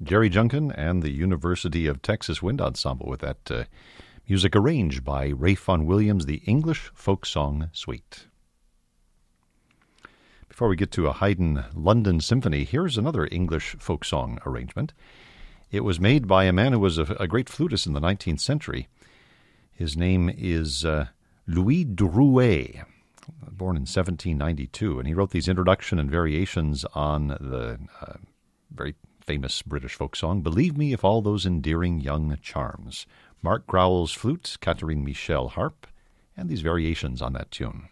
Jerry Junkin and the University of Texas Wind Ensemble with that music arranged by Ralph Vaughan Williams, the English Folk Song Suite. Before we get to a Haydn London Symphony, here's another English folk song arrangement. It was made by a man who was a great flutist in the 19th century. His name is Louis Drouet, born in 1792, and he wrote these introduction and variations on the very famous British folk song, Believe Me If All Those Endearing Young Charms. Mark Growell's flute, Catherine Michel harp, and these variations on that tune.